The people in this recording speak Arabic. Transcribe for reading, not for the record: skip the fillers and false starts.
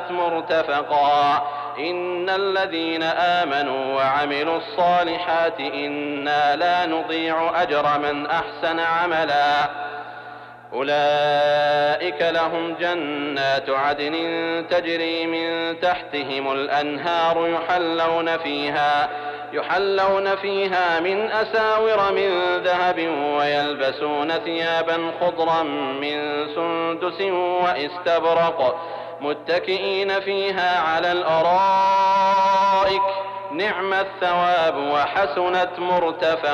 وحسنت مرتفقا. إن الذين آمنوا وعملوا الصالحات إنا لا نضيع أجر من أحسن عملا. أولئك لهم جنات عدن تجري من تحتهم الأنهار يحلون فيها من أساور من ذهب ويلبسون ثيابا خضرا من سندس واستبرق متكئين فيها على الأرائك نعم الثواب وحسنت مرتفقا.